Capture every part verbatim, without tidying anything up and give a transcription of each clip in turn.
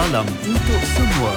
Salam untuk semua.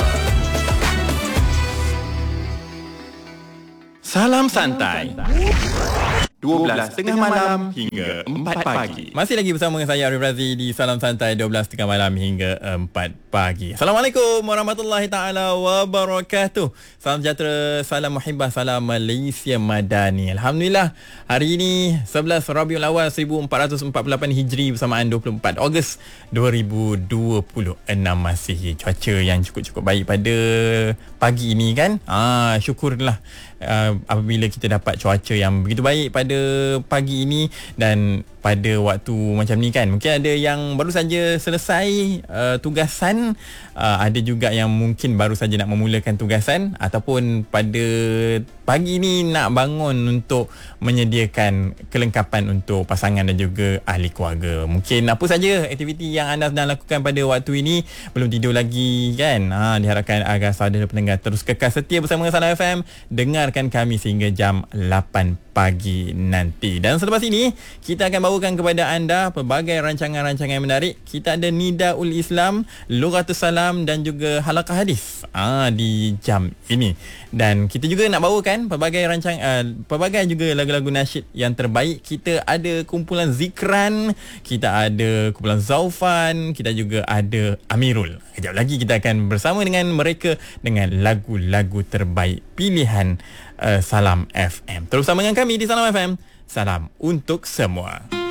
Salam santai. dua belas tiga puluh malam hingga empat pagi. Masih lagi bersama dengan saya Arif Razi di Salam Santai dua belas tiga puluh malam hingga empat pagi. Assalamualaikum warahmatullahi taala wabarakatuh. Salam sejahtera, salam muhibbah, salam Malaysia Madani. Alhamdulillah, hari ini sebelas Rabiul Awal seribu empat ratus empat puluh lapan Hijri bersamaan dua puluh empat Ogos dua ribu dua puluh enam Masihi. Cuaca yang cukup-cukup baik pada pagi ini kan. Ah, syukurlah uh, apabila kita dapat cuaca yang begitu baik pada pagi ini. Dan pada waktu macam ni kan, mungkin ada yang baru saja selesai uh, tugasan, uh, ada juga yang mungkin baru saja nak memulakan tugasan, ataupun pada pagi ni nak bangun untuk menyediakan kelengkapan untuk pasangan dan juga ahli keluarga. Mungkin apa saja aktiviti yang anda sedang lakukan pada waktu ini, belum tidur lagi kan, ha, diharapkan agar saudara pendengar terus kekal setia bersama Salam F M, dengarkan kami sehingga jam lapan pagi nanti. Dan selepas ini kita akan bawakan kepada anda pelbagai rancangan-rancangan yang menarik. Kita ada Nidaul Islam, Lughatus Salam dan juga Halaqah Hadis ah di jam ini. Dan kita juga nak bawakan pelbagai rancangan uh, pelbagai juga lagu-lagu nasyid yang terbaik. Kita ada kumpulan Zikran, kita ada kumpulan Zaufan, kita juga ada Amirul. Kejap lagi kita akan bersama dengan mereka dengan lagu-lagu terbaik pilihan uh, Salam F M. Terus bersama dengan kami di Salam F M. Salam untuk semua.